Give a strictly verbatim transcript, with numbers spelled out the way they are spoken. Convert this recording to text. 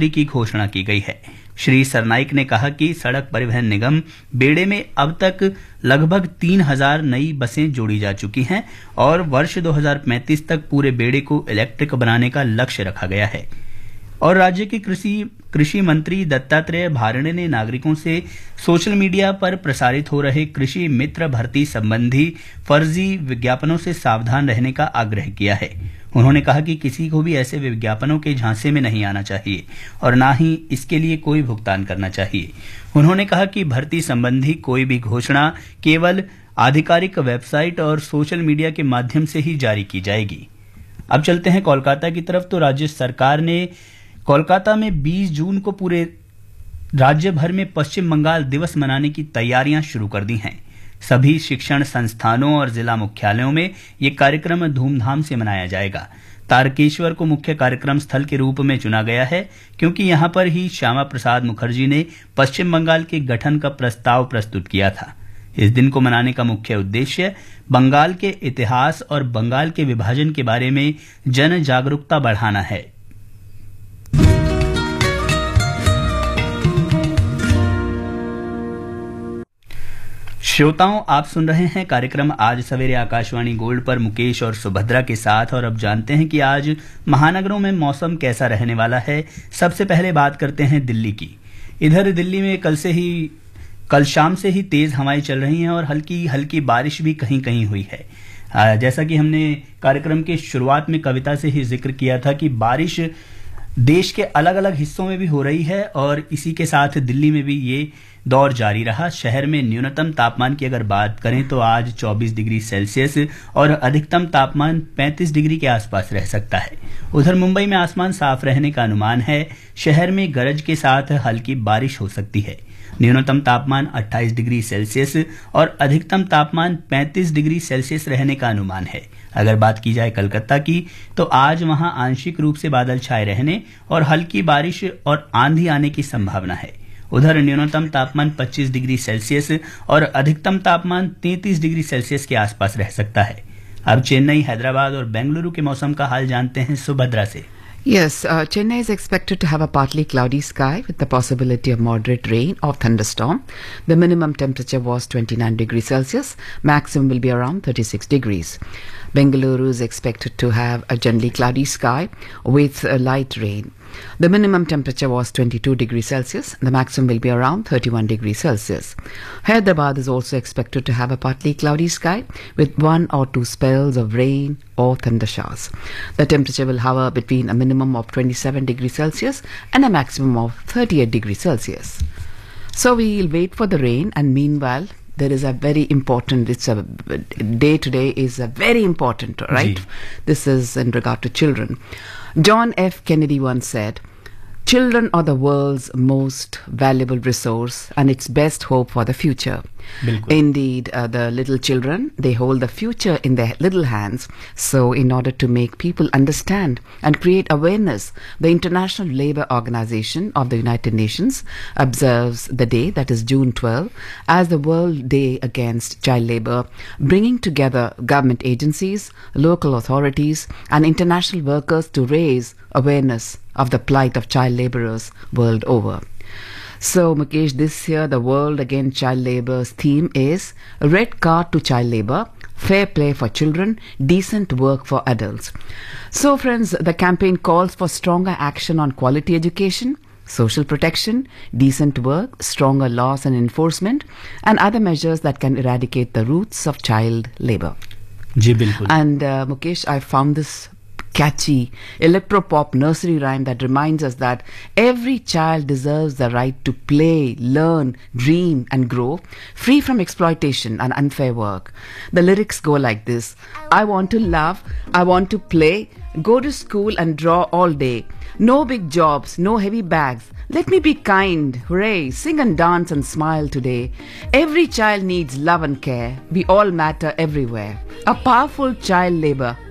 बढ़ोतरी की घोषणा की गई है। श्री सरनाइक ने कहा कि सड़क परिवहन निगम बेड़े में अब तक लगभग तीन हजार नई बसें जोड़ी जा चुकी हैं और वर्ष दो हजार पैंतीस तक पूरे बेड़े को इलेक्ट्रिक बनाने का लक्ष्य रखा गया है। और राज्य के कृषि कृषि मंत्री दत्तात्रेय भारणे ने नागरिकों से सोशल मीडिया पर प्रसारित हो रहे कृषि मित्र भर्ती संबंधी फर्जी विज्ञापनों से सावधान रहने का आग्रह किया है। उन्होंने कहा कि किसी को भी ऐसे विज्ञापनों के झांसे में नहीं आना चाहिए और न ही इसके लिए कोई भुगतान करना चाहिए। उन्होंने कहा कि भर्ती संबंधी कोई भी घोषणा केवल आधिकारिक वेबसाइट और सोशल मीडिया के माध्यम से ही जारी की जाएगी। अब चलते हैं कोलकाता की तरफ। तो राज्य सरकार ने कोलकाता में बीस जून को पूरे राज्य भर में पश्चिम बंगाल दिवस मनाने की तैयारियां शुरू कर दी हैं। सभी शिक्षण संस्थानों और जिला मुख्यालयों में ये कार्यक्रम धूमधाम से मनाया जाएगा। तारकेश्वर को मुख्य कार्यक्रम स्थल के रूप में चुना गया है क्योंकि यहां पर ही श्यामा प्रसाद मुखर्जी ने पश्चिम बंगाल के गठन का प्रस्ताव प्रस्तुत किया था। इस दिन को मनाने का मुख्य उद्देश्य बंगाल के इतिहास और बंगाल के विभाजन के बारे में जन जागरूकता बढ़ाना है। श्रोताओं, आप सुन रहे हैं कार्यक्रम आज सवेरे आकाशवाणी गोल्ड पर मुकेश और सुभद्रा के साथ। और अब जानते हैं कि आज महानगरों में मौसम कैसा रहने वाला है। सबसे पहले बात करते हैं दिल्ली की। इधर दिल्ली में कल से ही कल शाम से ही तेज हवाएं चल रही हैं और हल्की हल्की बारिश भी कहीं कहीं हुई है। जैसा कि हमने कार्यक्रम के शुरुआत में कविता से ही जिक्र किया था कि बारिश देश के अलग अलग हिस्सों में भी हो रही है और इसी के साथ दिल्ली में भी ये दौर जारी रहा। शहर में न्यूनतम तापमान की अगर बात करें तो आज चौबीस डिग्री सेल्सियस और अधिकतम तापमान पैंतीस डिग्री के आसपास रह सकता है। उधर मुंबई में आसमान साफ रहने का अनुमान है। शहर में गरज के साथ हल्की बारिश हो सकती है। न्यूनतम तापमान अट्ठाईस डिग्री सेल्सियस और अधिकतम तापमान पैंतीस डिग्री सेल्सियस रहने का अनुमान है। अगर बात की जाए कलकत्ता की तो आज वहां आंशिक रूप से बादल छाए रहने और हल्की बारिश और आंधी आने की संभावना है। उधर न्यूनतम तापमान पच्चीस डिग्री सेल्सियस और अधिकतम तापमान तैंतीस डिग्री सेल्सियस के आसपास रह सकता है। अब चेन्नई, हैदराबाद और बेंगलुरु के मौसम का हाल जानते हैं सुभद्रा से। Yes, uh, Chennai is expected to have a partly cloudy sky with the possibility of moderate rain or thunderstorm. The minimum temperature was twenty-nine degrees Celsius. Maximum will be around thirty-six degrees. Bengaluru is expected to have a generally cloudy sky with a light rain. The minimum temperature was twenty-two degrees Celsius. The maximum will be around thirty-one degrees Celsius. Hyderabad is also expected to have a partly cloudy sky with one or two spells of rain or thunder showers. The temperature will hover between a minimum of twenty-seven degrees Celsius and a maximum of thirty-eight degrees Celsius. So we'll wait for the rain, and meanwhile there is a very important, it's a day today is a very important, right? Gee. This is in regard to children. John F. Kennedy once said, "Children are the world's most valuable resource and its best hope for the future." Bilkul. Indeed, uh, the little children, they hold the future in their little hands. So in order to make people understand and create awareness, the International Labour Organization of the United Nations observes the day, that is June twelfth, as the World Day Against Child Labour, bringing together government agencies, local authorities and international workers to raise awareness of the plight of child labourers world over. So, Mukesh, this year the World Against Child Labour's theme is Red Card to Child Labour, Fair Play for Children, Decent Work for Adults. So, friends, the campaign calls for stronger action on quality education, social protection, decent work, stronger laws and enforcement, and other measures that can eradicate the roots of child labour. Ji, bilkul. And uh, Mukesh, I found this catchy electropop nursery rhyme that reminds us that every child deserves the right to play, learn, dream and grow free from exploitation and unfair work. The lyrics go like this: I want to love, I want to play, go to school and draw all day. No big jobs, no heavy bags. Let me be kind, hooray, sing and dance and smile today. Every child needs love and care. We all matter everywhere. A powerful child labor